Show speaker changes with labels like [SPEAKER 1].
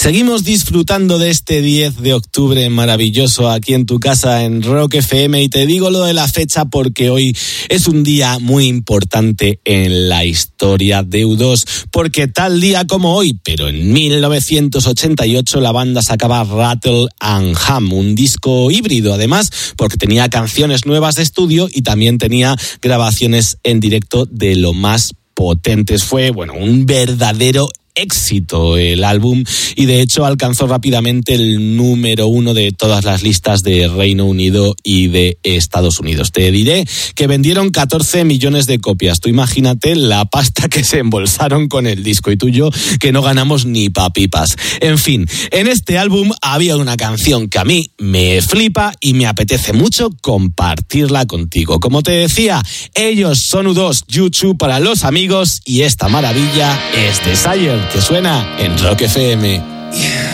[SPEAKER 1] Seguimos disfrutando de este 10 de octubre maravilloso aquí en tu casa en Rock FM, y te digo lo de la fecha porque hoy es un día muy importante en la historia de U2, porque tal día como hoy, pero en 1988, la banda sacaba Rattle and Hum, un disco híbrido además, porque tenía canciones nuevas de estudio y también tenía grabaciones en directo de lo más potentes. Fue, un verdadero éxito el álbum, y de hecho alcanzó rápidamente el número 1 de todas las listas de Reino Unido y de Estados Unidos. Te diré que vendieron 14 millones de copias. Tú imagínate la pasta que se embolsaron con el disco, y tú y yo que no ganamos ni pa' pipas. En fin, en este álbum había una canción que a mí me flipa y me apetece mucho compartirla contigo. Como te decía, ellos son U2, YouTube para los amigos, y esta maravilla es Desire, que suena en Rock FM.